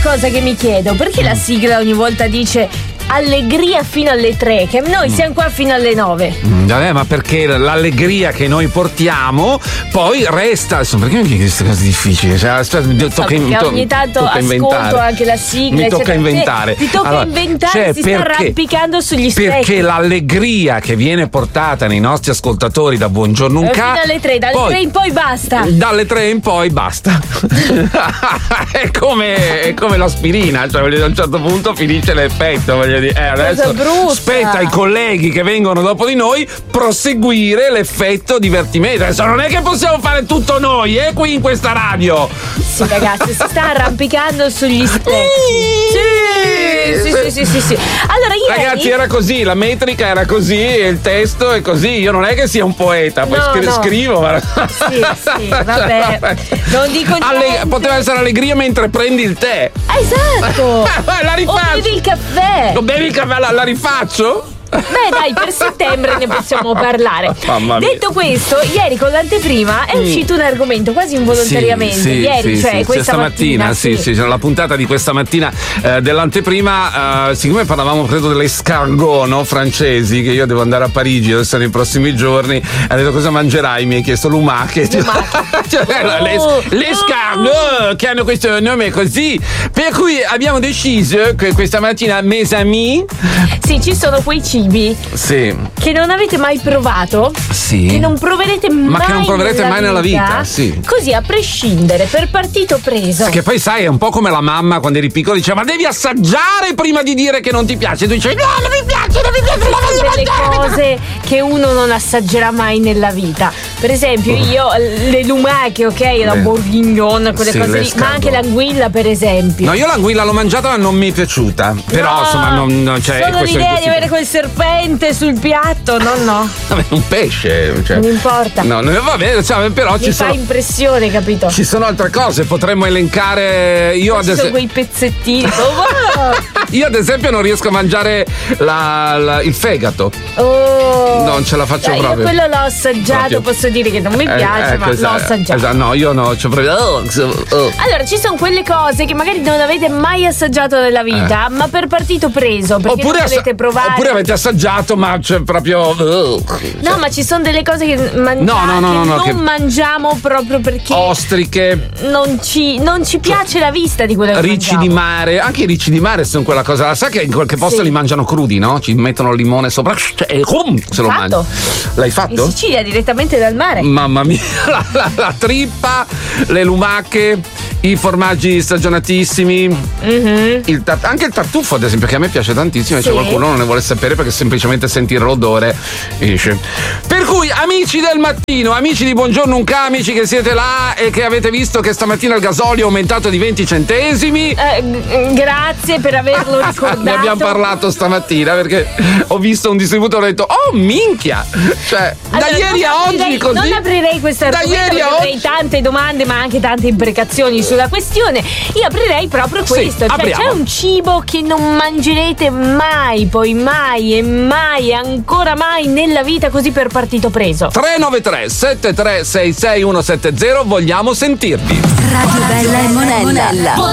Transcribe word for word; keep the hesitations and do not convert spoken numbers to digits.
cosa che mi chiedo, perché la sigla ogni volta dice allegria fino alle tre, che noi siamo qua fino alle nove. Mm, vabbè, ma perché l'allegria che noi portiamo poi resta. Insomma, perché mi chiedi queste cose difficili? Cioè, aspetta, so, tocca, perché to, ogni tanto tocca ascolto inventare. anche la sigla. Mi tocca eccetera. inventare. Ti tocca allora, inventare, cioè, si perché, sta arrampicando sugli specchi. Perché l'allegria che viene portata nei nostri ascoltatori da Buongiorno un Fino ca alle tre, dalle poi, tre in poi basta. Dalle tre in poi basta. è, come, è come l'aspirina, cioè voglio dire, a un certo punto finisce l'effetto, voglio dire. Eh, adesso spetta ai colleghi che vengono dopo di noi proseguire l'effetto divertimento. Adesso non è che possiamo fare tutto noi, eh, qui in questa radio. Sì, ragazzi, si sta arrampicando sugli specchi. Sì, sì, sì, sì, sì, sì. Allora, ieri... Ragazzi, era così, la metrica era così, e il testo è così. Io non è che sia un poeta, poi no, scri- no. scrivo. Ma... Sì, sì, vabbè. Non dico niente. Alle... Poteva essere allegria mentre prendi il tè. Esatto. La rifaccio. O bevi il caffè. O bevi il caffè, la, la rifaccio? Beh, dai, per settembre ne possiamo parlare. Mamma mia. Detto questo, ieri con l'anteprima è uscito un argomento quasi involontariamente. Sì, sì, ieri, sì, cioè sì, questa mattina. sì, sì, sì. la puntata di questa mattina eh, dell'anteprima, eh, siccome parlavamo credo delle escargot, no, francesi, che io devo andare a Parigi adesso nei prossimi giorni, ha detto cosa mangerai? Mi hai chiesto lumache. Cioè, Oh, le, le escargot che hanno questo nome così, per cui abbiamo deciso che questa mattina, mes amis, sì, ci sono quei cibi sì. che non avete mai provato, sì. che non proverete mai, ma che non proverete nella mai nella vita, sì. Così a prescindere, per partito preso. Che poi sai, è un po' come la mamma quando eri piccolo diceva: ma devi assaggiare prima di dire che non ti piace. Tu dici: no, non mi piace, non mi piace, non voglio delle mangiare. cose che uno non assaggerà mai nella vita. Per esempio, io le lumache, ok, la bourguignon, quelle sì, cose lì, ma anche l'anguilla, per esempio. No, io l'anguilla l'ho mangiata ma non mi è piaciuta. Però no, insomma non, non cioè, solo l'idea di avere quel serpente sul piatto, no, no. Vabbè, un pesce, cioè. Non importa. No, no, va bene, cioè, però mi ci fa sono impressione, capito? Ci sono altre cose, potremmo elencare. Io ci ad sono esempio quei pezzettini. Oh, wow. Io ad esempio non riesco a mangiare la, la, il fegato. Oh. Non ce la faccio Dai, proprio. Io quello l'ho assaggiato, proprio. Posso dire che non mi piace, eh, ma ecco, l'ho assaggiato. Esatto, no, io no, c'ho proprio. Oh, oh. Allora, ci sono quelle cose che magari non avete mai assaggiato nella vita, eh. ma per partito preso, perché oppure non volete provare. Oppure avete assaggiato, ma c'è proprio. Oh. No, ma ci sono delle cose che, mangia- no, no, no, che no, no, non che... mangiamo proprio perché ostriche. Non ci, non ci piace la vista di quello che ricci mangiamo. di mare, anche i ricci di mare sono quella cosa. Sai che in qualche posto sì. li mangiano crudi, no? Ci mettono il limone sopra e um, se lo mangiano. L'hai fatto? In Sicilia, direttamente dal mare. Mamma mia, la, la, la trippa, le lumache, i formaggi stagionatissimi, mm-hmm. il tar- anche il tartufo ad esempio, che a me piace tantissimo, sì. e qualcuno non ne vuole sapere perché semplicemente sentire l'odore esce. Per cui amici del mattino, amici di Buongiorno Unca, amici che siete là e che avete visto che stamattina il gasolio è aumentato di venti centesimi, eh, g- grazie per averlo ricordato. Ne abbiamo parlato stamattina perché ho visto un distributore e ho detto: oh minchia, cioè allora, da ieri a aprirei, oggi così. Non aprirei questa argomento perché avrei tante domande ma anche tante imprecazioni sulla questione. Io aprirei proprio questo, sì, cioè c'è un cibo che non mangerete mai, poi mai e mai, ancora mai nella vita, così per partito preso. tre nove tre sette tre sei sei uno sette zero, vogliamo sentirvi. Radio Bella e Monella.